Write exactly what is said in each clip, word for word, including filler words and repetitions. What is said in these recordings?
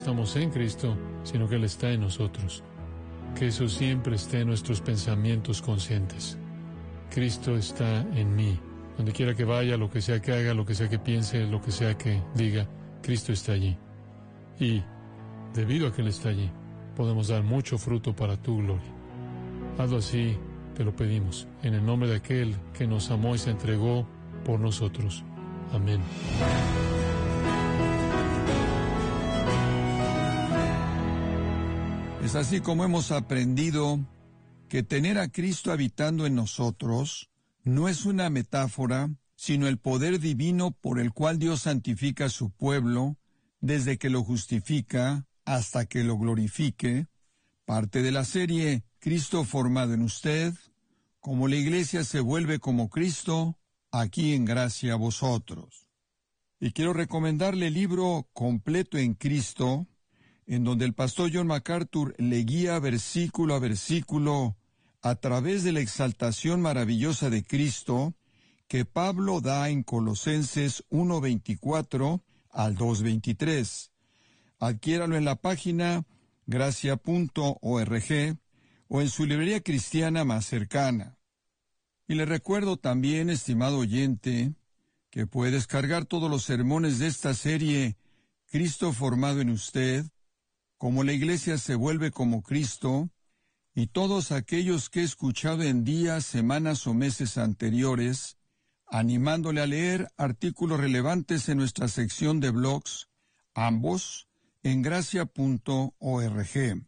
estamos en Cristo, sino que Él está en nosotros. Que eso siempre esté en nuestros pensamientos conscientes. Cristo está en mí. Donde quiera que vaya, lo que sea que haga, lo que sea que piense, lo que sea que diga, Cristo está allí. Y, debido a que Él está allí, podemos dar mucho fruto para tu gloria. Hazlo así, te lo pedimos, en el nombre de aquel que nos amó y se entregó por nosotros. Amén. Es así como hemos aprendido que tener a Cristo habitando en nosotros no es una metáfora, sino el poder divino por el cual Dios santifica a su pueblo, desde que lo justifica hasta que lo glorifique, parte de la serie Cristo formado en usted, como la Iglesia se vuelve como Cristo, aquí en gracia a vosotros. Y quiero recomendarle el libro Completo en Cristo, en donde el pastor John MacArthur le guía versículo a versículo a través de la exaltación maravillosa de Cristo que Pablo da en Colosenses uno veinticuatro al dos veintitrés. Adquiéralo en la página gracia punto org o en su librería cristiana más cercana. Y le recuerdo también, estimado oyente, que puede descargar todos los sermones de esta serie Cristo formado en usted, como la Iglesia se vuelve como Cristo, y todos aquellos que he escuchado en días, semanas o meses anteriores, animándole a leer artículos relevantes en nuestra sección de blogs, ambos en gracia punto org.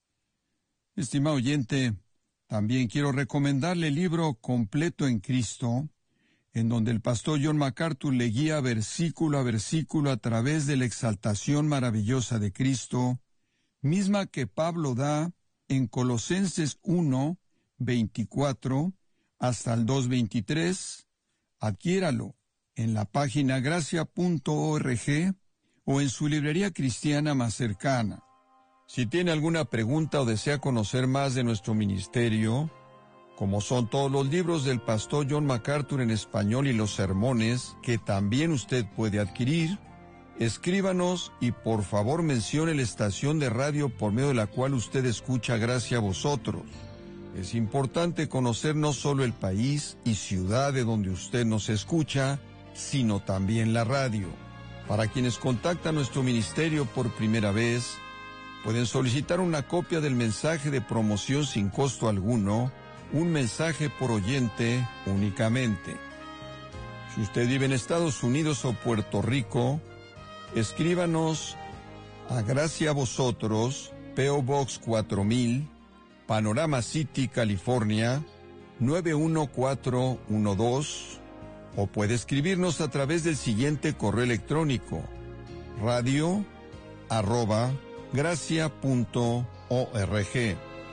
Estimado oyente, también quiero recomendarle el libro Completo en Cristo, en donde el pastor John MacArthur le guía versículo a versículo a través de la exaltación maravillosa de Cristo, misma que Pablo da en Colosenses uno veinticuatro hasta el dos veintitrés. Adquiéralo en la página gracia punto org o en su librería cristiana más cercana. Si tiene alguna pregunta o desea conocer más de nuestro ministerio, como son todos los libros del pastor John MacArthur en español y los sermones que también usted puede adquirir, escríbanos y por favor mencione la estación de radio por medio de la cual usted escucha Gracia a vosotros. Es importante conocer no solo el país y ciudad de donde usted nos escucha, sino también la radio. Para quienes contactan nuestro ministerio por primera vez, pueden solicitar una copia del mensaje de promoción sin costo alguno, un mensaje por oyente únicamente. Si usted vive en Estados Unidos o Puerto Rico, escríbanos a Gracia a vosotros, P O Box cuatro mil, Panorama City, California, nueve uno cuatro uno dos, o puede escribirnos a través del siguiente correo electrónico, radio arroba gracia punto org.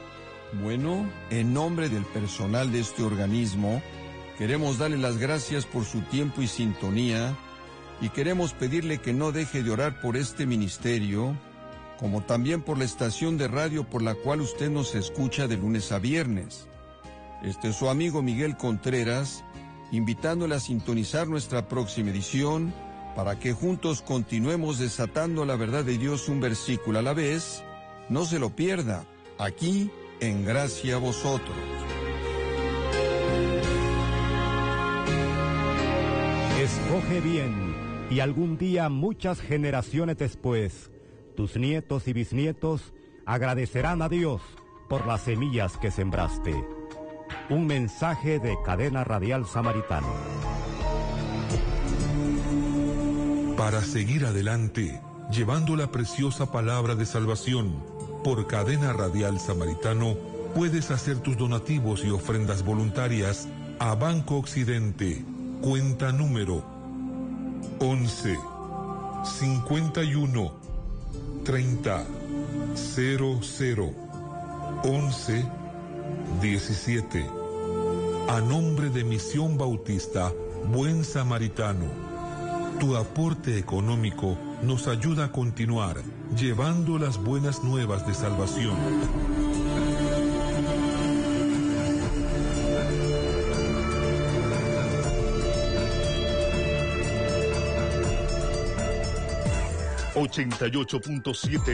Bueno, en nombre del personal de este organismo, queremos darle las gracias por su tiempo y sintonía, y queremos pedirle que no deje de orar por este ministerio, como también por la estación de radio por la cual usted nos escucha de lunes a viernes. Este es su amigo Miguel Contreras, invitándole a sintonizar nuestra próxima edición, para que juntos continuemos desatando la verdad de Dios un versículo a la vez. No se lo pierda, aquí en Gracia a vosotros. Escoge bien, y algún día, muchas generaciones después, tus nietos y bisnietos agradecerán a Dios por las semillas que sembraste. Un mensaje de Cadena Radial Samaritano. Para seguir adelante, llevando la preciosa palabra de salvación, por Cadena Radial Samaritano, puedes hacer tus donativos y ofrendas voluntarias a Banco Occidente, cuenta número once, cincuenta y uno, treinta, cero cero, once, diecisiete. A nombre de Misión Bautista Buen Samaritano. Tu aporte económico nos ayuda a continuar llevando las buenas nuevas de salvación. ochenta y ocho punto siete